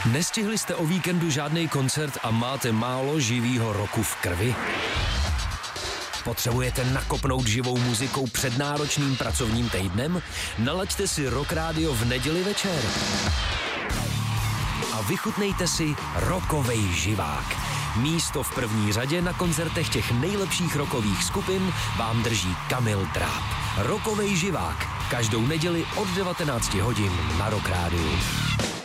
Nestihli jste o víkendu žádný koncert a máte málo živýho roku v krvi? Potřebujete nakopnout živou muzikou před náročným pracovním týdnem? Nalaďte si Rock Radio v neděli večer. A vychutnejte si rockovej živák. Místo v první řadě na koncertech těch nejlepších rockových skupin vám drží Kamil Dráp. Rockovej živák. Každou neděli od 19 hodin na Rock Rádiu.